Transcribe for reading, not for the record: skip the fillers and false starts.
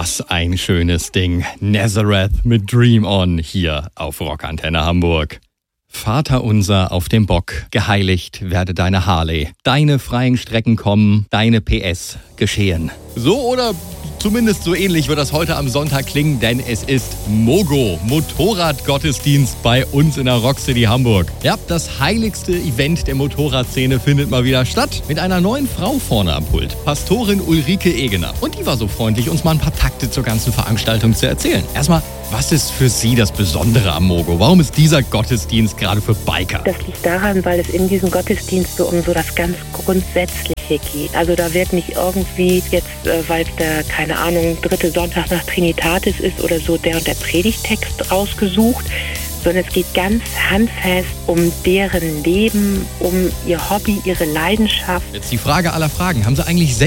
Was ein schönes Ding. Nazareth mit Dream On hier auf Rockantenne Hamburg. Vater unser auf dem Bock, geheiligt werde deine Harley. Deine freien Strecken kommen, deine PS geschehen. So oder zumindest so ähnlich wird das heute am Sonntag klingen, denn es ist Mogo, Motorradgottesdienst bei uns in der Rockcity Hamburg. Ja, das heiligste Event der Motorradszene findet mal wieder statt. Mit einer neuen Frau vorne am Pult, Pastorin Ulrike Egener. Und die war so freundlich, uns mal ein paar Takte zur ganzen Veranstaltung zu erzählen. Erstmal, was ist für Sie das Besondere am Mogo? Warum ist dieser Gottesdienst gerade für Biker? Das liegt daran, weil es in diesem Gottesdienst so um so das ganz Grundsätzliche geht. Also da wird nicht irgendwie jetzt, weil es der, keine Ahnung, 3. Sonntag nach Trinitatis ist oder so, der und der Predigtext rausgesucht, sondern es geht ganz handfest um deren Leben, um ihr Hobby, ihre Leidenschaft. Jetzt die Frage aller Fragen. Haben Sie eigentlich